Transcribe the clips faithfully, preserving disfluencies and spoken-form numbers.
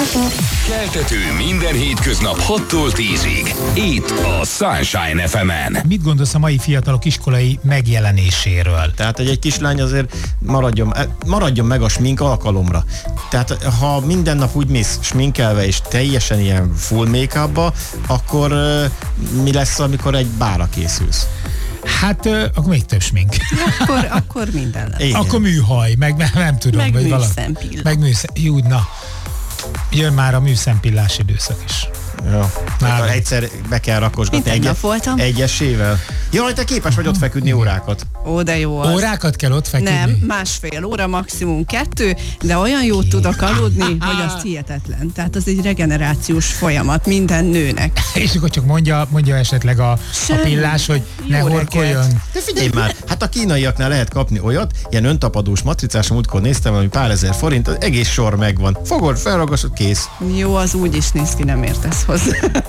Keltető minden hétköznap hattól tízig. Itt a Sunshine ef emen. Mit gondolsz a mai fiatalok iskolai megjelenéséről? Tehát, hogy egy kislány azért maradjon, maradjon meg a smink alkalomra. Tehát, ha minden nap úgy mész sminkelve és teljesen ilyen full make-upba, akkor uh, mi lesz, amikor egy bálra készülsz? Hát, uh, akkor még több smink. Akkor, akkor minden lesz. Igen. Akkor műhaj, meg nem, nem tudom. Meg vagy műszempilla. Meg műszempilla. Jú, na. Jön már a műszempillás időszak is. Ja. Akkor egyszer be kell rakosgatni egy, egyesével. Jaj, te képes vagy ott feküdni órákat. Ó, de jó az. Órákat kell ott feküdni? Nem, másfél óra, maximum kettő, de olyan jót Ki? tudok aludni, hogy az hihetetlen. Tehát az egy regenerációs folyamat minden nőnek. És akkor csak mondja, mondja esetleg a, a pillás, hogy ne horkoljon. De figyelj már, hát a kínaiaknál lehet kapni olyat, ilyen öntapadós matricás, múltkor néztem, ami pár ezer forint, az egész sor megvan. Fogod, felragasztod, kész. Jó, az úgy is néz ki, nem értesz hozzá.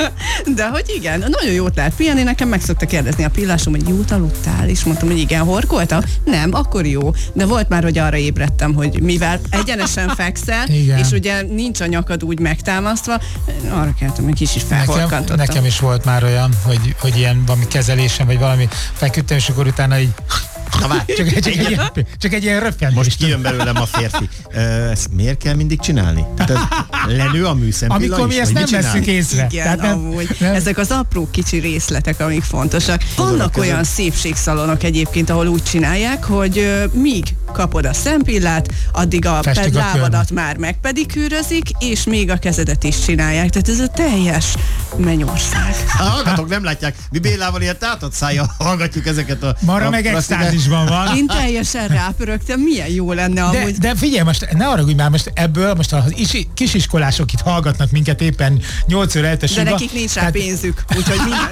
De hogy igen, nagyon jót lehet pihenni, nekem meg szokta kérdezni a pillásom, hogy jót aludtál, és mondtam, hogy igen, horkoltam. Nem, akkor jó. De volt már, hogy arra ébredtem, hogy mivel egyenesen fekszel, igen. és ugye nincs a nyakad úgy megtámasztva, arra kellettem, hogy kicsit felhorkantottam. Nekem, nekem is volt már olyan, hogy, hogy ilyen valami kezelésem, vagy valami feküdtem, és akkor utána így Na várj, csak, egy, csak, egy, ilyen, csak egy ilyen röpjendés. Most kijön belőlem a férfi. Ezt miért kell mindig csinálni? Tehát ez lenő a műszempilla Amikor mi is, ezt nem veszünk észre. Igen, Tehát nem, amúgy. Nem. Ezek az apró kicsi részletek, amik fontosak. Vannak Tudod, olyan szépségszalonok egyébként, ahol úgy csinálják, hogy uh, míg kapod a szempillát, addig a ped lábadat már megpedikűrözik, és még a kezedet is csinálják. Tehát ez a teljes mennyország. A hallgatók nem látják. Mi Bélával ilyen tátott szájjal hallgatjuk ezeket a... Marra a meg extázisban van. Én teljesen rápörögtem, milyen jó lenne amúgy. De, de figyelj, most ne arra, hogy már most ebből, most az kisiskolások itt hallgatnak minket éppen nyolc óra eltesülve. De nekik nincs rá tehát... pénzük, úgyhogy mindegy.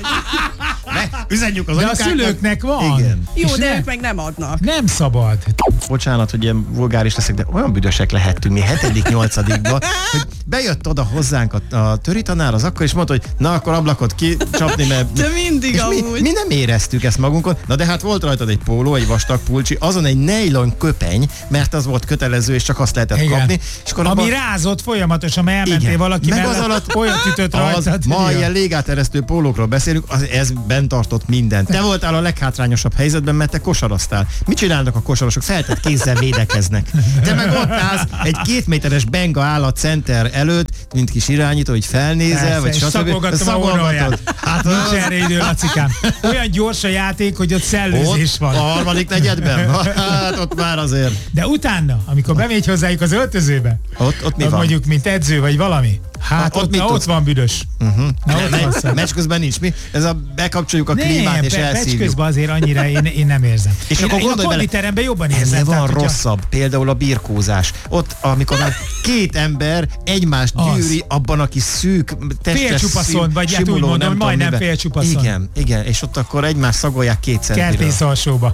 Ne, üzenjük az de anyukáknak. A szülőknek van. Igen. Jó, és de nem, ők meg nem adnak. Nem szabad. Bocsánat, hogy ilyen vulgáris leszek, de olyan büdösek lehettünk mi hetedik nyolcadikban, hogy bejött oda hozzánk a, a töritanár az akkor, és mondta, hogy na akkor ablakot kicsapni, mert... De mindig és amúgy. Mi, mi nem éreztük ezt magunkon, na de hát volt rajtad egy póló, egy vastag pulcsi, azon egy nejlon köpeny, mert az volt kötelező, és csak azt lehetett igen. kapni. És akkor ami abba... rázott folyamatosan, mert elmentél igen. valaki meg mellett, az alatt olyat ütött rajtad. Ma ilyen légáteresztő pólókról beszélünk, az, ez bent tartott mindent. Te voltál a leghátrányosabb helyzetben, mert te kosaraztál. Mit csinálnak a kosarasok? Feltett kézzel védekeznek. Te meg ott állsz, egy két méteres benga áll a center előtt, mint kis irányító, hogy felnézel, vagy stb. Szagolgatod. Hát nincs erre idő, Lacikám. Olyan gyors a játék, hogy ott szellőzés ott van. A harmadik negyedben? Hát ott már azért. De utána, amikor bemegy hozzájuk az öltözőbe, ott, ott mi van? Mondjuk, mint edző, vagy valami. Hát ott, ott, na, ott van büdös. Uh-huh. Ne, meccs közben nincs mi? Ez a bekapcsoljuk a klímát nem, és elszívjuk. Meccs közben azért annyira én, én nem érzem. És én, akkor én a konditeremben jobban érzem. Ez van tehát, rosszabb, a... például a birkózás. Ott, amikor már két ember egymást gyűri abban a kis szűk testes félcsupaszon, vagy hát úgy mondom, majdnem félcsupaszon. Igen, igen, és ott akkor egymást szagolják két centiről. Kertész alsóba.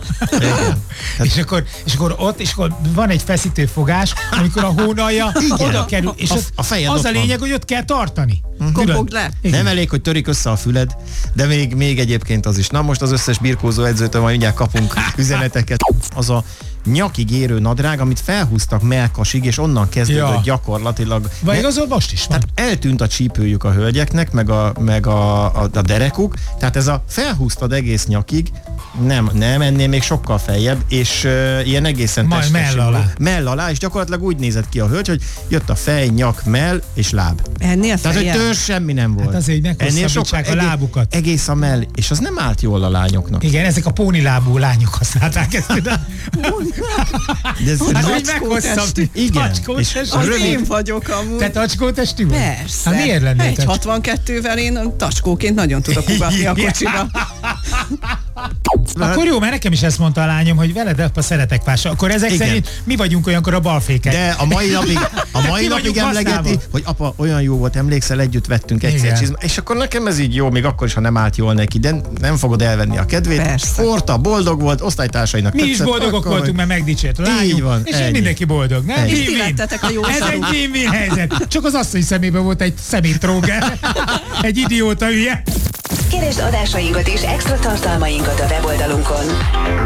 és, akkor, és akkor ott, és akkor van egy feszítő fogás, amikor a hónalja oda kerül, és az a lényeg, hogy ott kell tartani. Kopogd le. Nem elég, hogy törik össze a füled, de még, még egyébként az is. Na most az összes birkózó edzőtől majd mindjárt kapunk üzeneteket. Az a nyakig érő nadrág, amit felhúztak melkasig, és onnan kezdődött ja. gyakorlatilag. Vagy igazol most is van. Tehát eltűnt a csípőjük a hölgyeknek, meg a, meg a, a, a derekuk, tehát ez a felhúztad egész nyakig, nem, nem, ennél még sokkal feljebb, és uh, ilyen egészen testes. Mell alá. Mell alá, és gyakorlatilag úgy nézett ki a hölgy, hogy jött a fej, nyak, mell és láb. Ennél tehát, hogy törzs semmi nem volt. Hát azért ennél sokkal a lábukat. Egész, egész a mell, és az nem állt jól a lányoknak. Igen, ezek a pónilábú lányok használták ezt. De ez hát, hogy meghosszabb. Igen. És az rövid... én vagyok amúgy. Te tacskótestű vagy? Persze. Hát miért lennél? egy hatvankettővel én tacskóként nagyon tudok ugatni a kocsiba. Akkor jó, mert nekem is ezt mondta a lányom, hogy veled apa szeretek pársa. Akkor ezek igen. szerint mi vagyunk olyankor a balfékek. De a mai napig, a mai napig emlegeti, hogy apa, olyan jó volt, emlékszel, együtt vettünk egyszer csizmát. És akkor nekem ez így jó, még akkor is, ha nem állt jól neki, de nem fogod elvenni a kedvét. Persze. Forta, boldog volt, osztálytársainak mi tetszett. is boldogok akkor, voltunk, mert megdicsért a lányunk. Van, és ennyi. Mindenki boldog, nem? És ti lettetek a jó ez egy win-win helyzet. Csak az asszony szemében volt egy szemétróger. Egy idióta hülye. Keresd adásainkat és extra tartalmainkat a weboldalunkon.